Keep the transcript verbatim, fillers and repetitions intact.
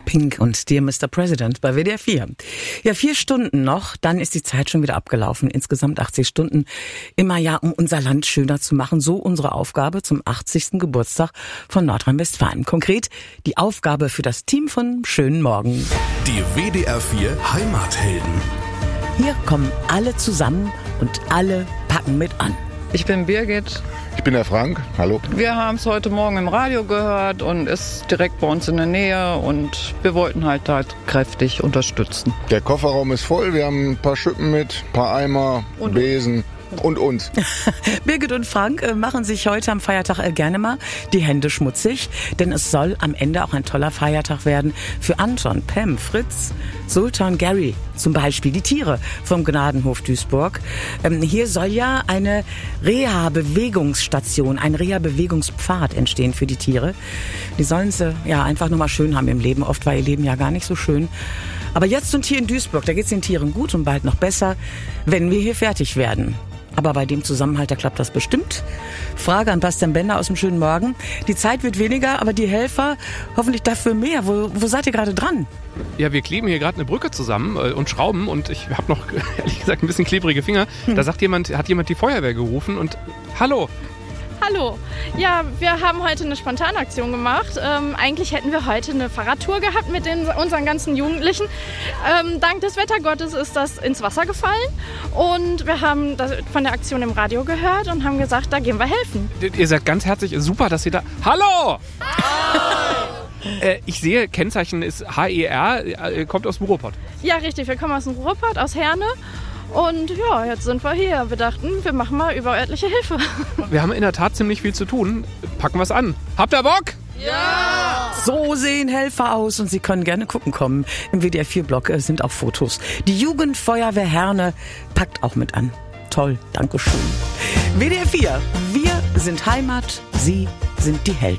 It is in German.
Pink und Dear Mister President bei W D R vier. Ja, vier Stunden noch, dann ist die Zeit schon wieder abgelaufen. Insgesamt achtzig Stunden. Immer ja, um unser Land schöner zu machen. So unsere Aufgabe zum achtzigsten Geburtstag von Nordrhein-Westfalen. Konkret die Aufgabe für das Team von Schönen Morgen. Die W D R vier Heimathelden. Hier kommen alle zusammen und alle packen mit an. Ich bin Birgit. Ich bin der Frank. Hallo. Wir haben es heute Morgen im Radio gehört und ist direkt bei uns in der Nähe und wir wollten halt da kräftig unterstützen. Der Kofferraum ist voll. Wir haben ein paar Schippen mit, ein paar Eimer, und Besen. Und uns. Birgit und Frank äh, machen sich heute am Feiertag äh, gerne mal die Hände schmutzig, denn es soll am Ende auch ein toller Feiertag werden für Anton, Pam, Fritz, Sultan, Gary, zum Beispiel die Tiere vom Gnadenhof Duisburg. Ähm, hier soll ja eine Reha-Bewegungsstation, ein Reha-Bewegungspfad entstehen für die Tiere. Die sollen es äh, ja einfach nur mal schön haben im Leben. Oft war ihr Leben ja gar nicht so schön. Aber jetzt und hier in Duisburg, da geht es den Tieren gut und bald noch besser, wenn wir hier fertig werden. Aber bei dem Zusammenhalt, da klappt das bestimmt. Frage an Bastian Bender aus dem Schönen Morgen. Die Zeit wird weniger, aber die Helfer hoffentlich dafür mehr. Wo, wo seid ihr gerade dran? Ja, wir kleben hier gerade eine Brücke zusammen äh, und schrauben und ich habe noch, ehrlich gesagt, ein bisschen klebrige Finger. Hm. Da sagt jemand, hat jemand die Feuerwehr gerufen und hallo. Hallo. Ja, wir haben heute eine Spontanaktion gemacht. Ähm, eigentlich hätten wir heute eine Fahrradtour gehabt mit den, unseren ganzen Jugendlichen. Ähm, dank des Wettergottes ist das ins Wasser gefallen und wir haben das von der Aktion im Radio gehört und haben gesagt, da gehen wir helfen. Ihr seid ganz herzlich, super, dass ihr da... Hallo! äh, ich sehe, Kennzeichen ist H E R, äh, kommt aus dem Ruhrpott. Ja, richtig, wir kommen aus dem Ruhrpott, aus Herne. Und ja, jetzt sind wir hier. Wir dachten, wir machen mal überörtliche Hilfe. Wir haben in der Tat ziemlich viel zu tun. Packen wir es an. Habt ihr Bock? Ja! So sehen Helfer aus und Sie können gerne gucken kommen. Im W D R vier Blog sind auch Fotos. Die Jugendfeuerwehr Herne packt auch mit an. Toll, Dankeschön. W D R vier, wir sind Heimat, Sie sind die Helden.